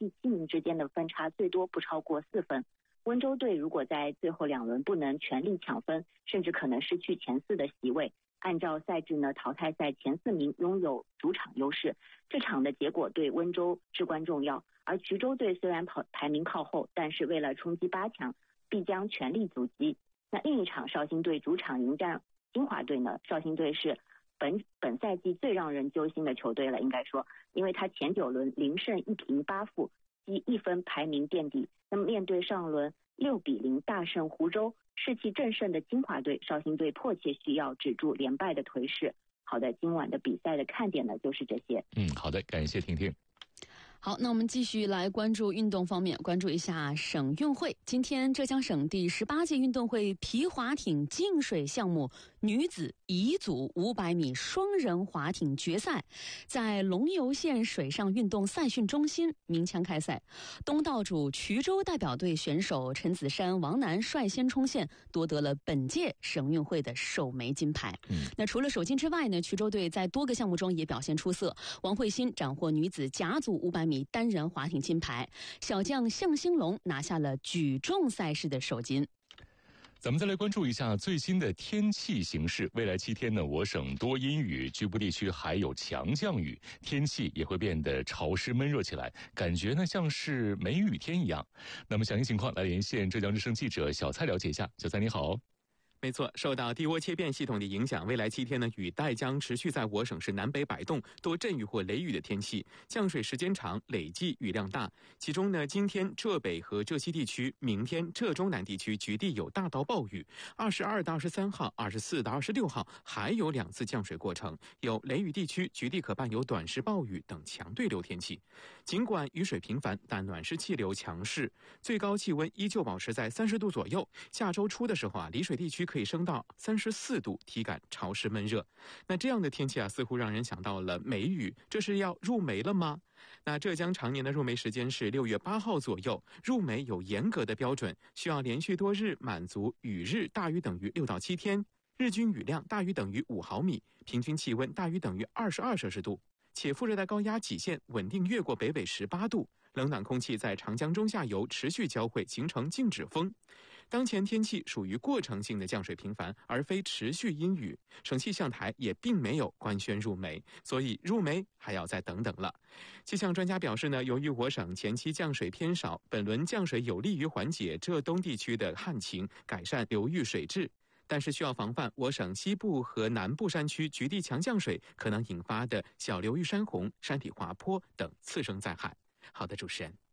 第7名之间的分差最多不超过4分。温州队如果在最后2轮不能全力抢分，甚至可能失去前4的席位。按照赛制呢，淘汰赛前4名拥有主场优势，这场的结果对温州至关重要。而衢州队虽然排名靠后，但是为了冲击8强，必将全力阻击。那另一场绍兴队主场迎战金华队呢，绍兴队是本赛季最让人揪心的球队了，应该说，因为他前9轮0胜1平8负，积1分排名垫底。那么面对上轮6-0大胜湖州，士气正盛的金华队，绍兴队迫切需要止住连败的颓势。好的，今晚的比赛的看点呢就是这些。 好的，感谢婷婷。 好，那我们继续来关注运动方面，关注一下省运会。今天浙江省第18届运动会皮划艇净水项目女子乙组500米双人划艇决赛在龙游县水上运动赛训中心鸣枪开赛。东道主衢州代表队选手陈子珊、王楠率先冲线，夺得了本届省运会的首枚金牌。那除了首金之外呢，衢州队在多个项目中也表现出色。王慧欣斩获女子甲组500米单人划艇金牌，小将向兴龙拿下了举重赛事的首金。 咱们再来关注一下最新的天气形势。未来7天呢，我省多阴雨，局部地区还有强降雨，天气也会变得潮湿闷热起来，感觉呢像是梅雨天一样。那么详细情况来连线浙江之声记者小蔡了解一下。小蔡你好。 没错，受到低涡切变系统的影响，未来7天呢，雨带将持续在我省市南北摆动，多阵雨或雷雨的天气，降水时间长，累计雨量大。其中呢，今天浙北和浙西地区，明天浙中南地区局地有大到暴雨，22到23号、24到26号还有2次降水过程，有雷雨地区局地可伴有短时暴雨等强对流天气。尽管雨水频繁，但暖湿气流强势，最高气温依旧保持在30度左右。下周初的时候丽水地区可以升到34度，体感潮湿闷热。那这样的天气似乎让人想到了梅雨，这是要入梅了吗？那浙江常年的入梅时间是6月8号左右，入梅有严格的标准，需要连续多日满足雨日大于等于6到7天，日均雨量大于等于5毫米，平均气温大于等于22摄氏度，且副热带高压极限稳定越过北纬18度，冷暖空气在长江中下游持续交汇，形成静止风。当前天气属于过程性的降水频繁，而非持续阴雨。省气象台也并没有官宣入梅，所以入梅还要再等等了。气象专家表示呢，由于我省前期降水偏少，本轮降水有利于缓解浙东地区的旱情，改善流域水质。但是需要防范我省西部和南部山区局地强降水可能引发的小流域山洪、山体滑坡等次生灾害。好的，主持人。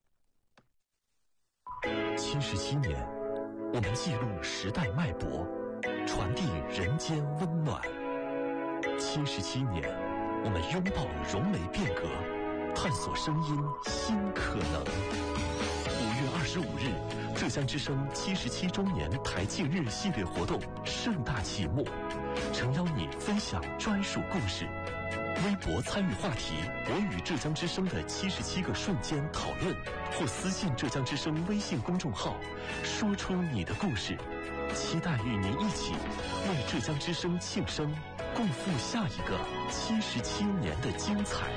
77年，我们记录时代脉搏，传递人间温暖。77年，我们拥抱融媒变革，探索声音新可能。5月25日，浙江之声77周年台庆日系列活动盛大启幕，诚邀你分享专属故事。微博参与话题“我与浙江之声的77个瞬间”讨论，或私信浙江之声微信公众号，说出你的故事。期待与您一起为浙江之声庆生，共赴下一个77年的精彩。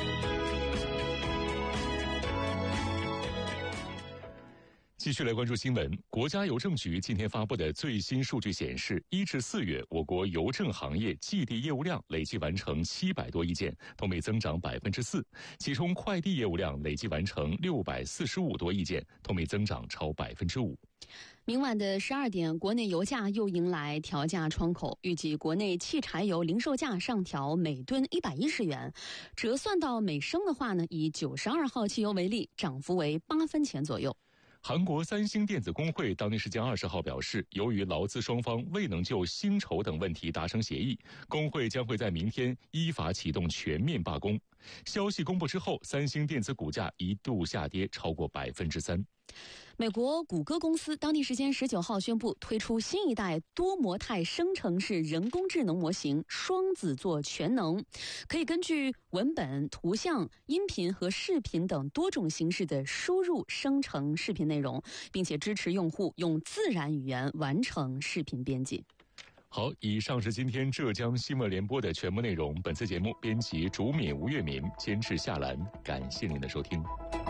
继续来关注新闻。国家邮政局今天发布的最新数据显示，1至4月，我国邮政行业寄递业务量累计完成700多亿件，同比增长4%。其中，快递业务量累计完成645多亿件，同比增长超5%。 明晚的12点，国内油价又迎来调价窗口，预计国内汽柴油零售价上调每吨110元，折算到每升的话呢，以92号汽油为例，涨幅为8分钱左右。 韩国三星电子工会当地时间20号表示，由于劳资双方未能就薪酬等问题达成协议，工会将会在明天依法启动全面罢工。消息公布之后，三星电子股价一度下跌超过3%。 美国谷歌公司当地时间19号宣布推出新一代多模态生成式人工智能模型双子座全能，可以根据文本、图像、音频和视频等多种形式的输入生成视频内容，并且支持用户用自然语言完成视频编辑。 好，以上是今天浙江新闻联播的全部内容。本次节目编辑竹敏、吴月敏，监制夏兰，感谢您的收听。